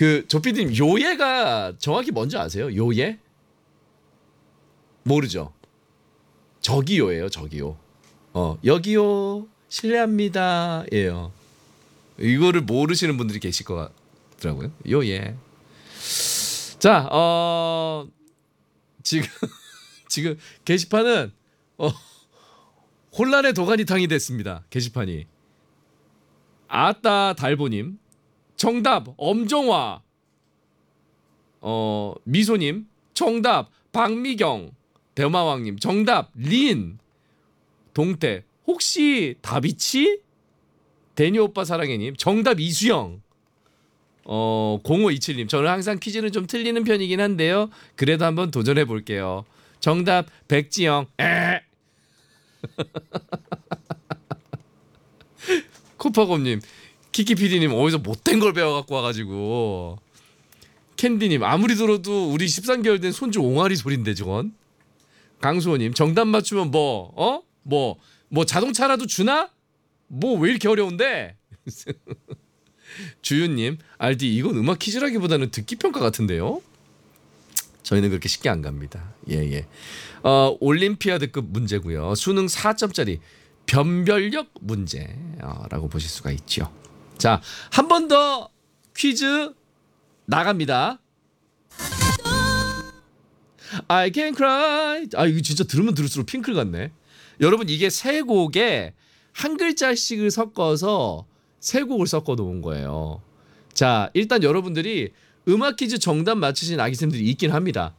그 조피디님 요예가 정확히 뭔지 아세요? 요예? 모르죠. 저기요예요. 저기요. 여기요. 실례합니다. 예요. 이거를 모르시는 분들이 계실 것 같더라고요. 요예. 자, 지금 게시판은 혼란의 도가니탕이 됐습니다. 게시판이. 아따 달보님 정답 엄정화. 미소님 정답 박미경. 대마왕님 정답 린. 동태 혹시 다비치? 데니 오빠 사랑해님 정답 이수영. 0527님 저는 항상 퀴즈는 좀 틀리는 편이긴 한데요. 그래도 한번 도전해 볼게요. 정답 백지영. 코파곰님 키키피디님 어디서 못된 걸 배워갖고 와가지고. 캔디님 아무리 들어도 우리 13개월 된 손주 옹알이 소린데 저건. 강수호님 정답 맞추면 뭐 자동차라도 주나? 뭐 왜 이렇게 어려운데? 주윤님 알디 이건 음악 퀴즈라기보다는 듣기 평가 같은데요. 저희는 그렇게 쉽게 안 갑니다. 예. 올림피아드급 문제고요. 수능 4점짜리 변별력 문제라고 보실 수가 있죠. 자, 한 번 더 퀴즈 나갑니다. I can cry. 이거 진짜 들으면 들을수록 핑클 같네. 여러분 이게 세 곡에 한 글자씩을 섞어서 세 곡을 섞어 놓은 거예요. 자, 일단 여러분들이 음악 퀴즈 정답 맞추신 아기쌤들이 있긴 합니다.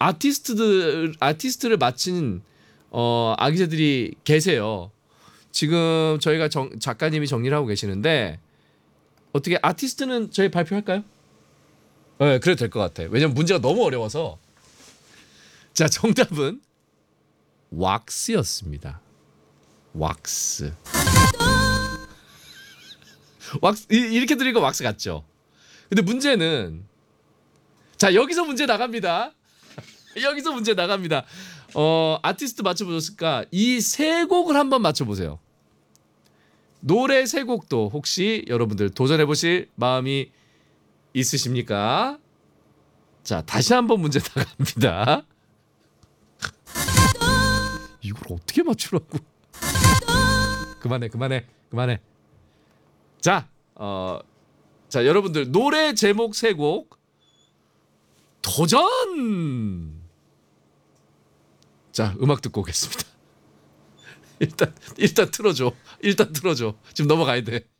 아티스트를 맞힌 아기새들이 계세요. 지금 저희가 작가님이 정리를 하고 계시는데 어떻게 아티스트는 저희 발표할까요? 네, 그래도 될 것 같아요. 왜냐면 문제가 너무 어려워서. 자, 정답은 왁스였습니다. 왁스. 이렇게 들으니까 왁스 같죠? 근데 문제는 자, 여기서 문제 나갑니다. 여기서 문제 나갑니다. 아티스트 맞춰보셨을까? 이 세 곡을 한번 맞춰보세요. 노래 세 곡도 혹시 여러분들 도전해보실 마음이 있으십니까? 자, 다시 한번 문제 나갑니다. 이걸 어떻게 맞추라고? 그만해. 자, 여러분들 노래 제목 세 곡 도전. 자, 음악 듣고 오겠습니다. 일단 틀어줘. 지금 넘어가야 돼.